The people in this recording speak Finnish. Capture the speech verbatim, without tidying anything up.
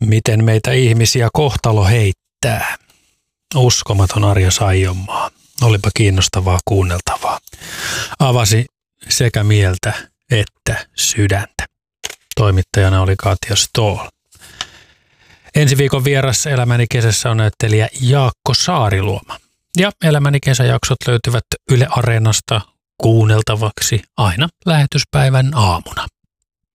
Miten meitä ihmisiä kohtalo heittää. Uskomaton Arja Saijonmaa. Olipa kiinnostavaa kuunneltavaa. Avasi sekä mieltä että sydäntä. Toimittajana oli Katja Ståhl. Ensi viikon vieras Elämäni kesässä on näyttelijä Jaakko Saariluoma. Ja Elämäni kesäjaksot löytyvät Yle Areenasta kuunneltavaksi aina lähetyspäivän aamuna.